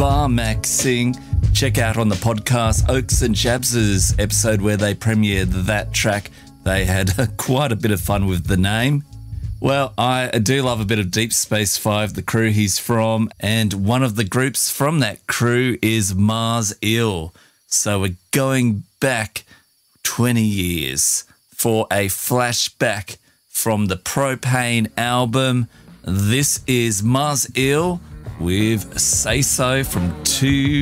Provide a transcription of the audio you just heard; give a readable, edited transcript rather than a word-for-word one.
Bar Maxing. Check out on the podcast Oaks and Jabs' episode where they premiered that track. They had quite a bit of fun with the name. Well, I do love a bit of Deep Space Five, the crew he's from, and one of the groups from that crew is Mars Ill. So we're going back 20 years for a flashback from the Propane album. This is Mars Ill with Say So from 2000.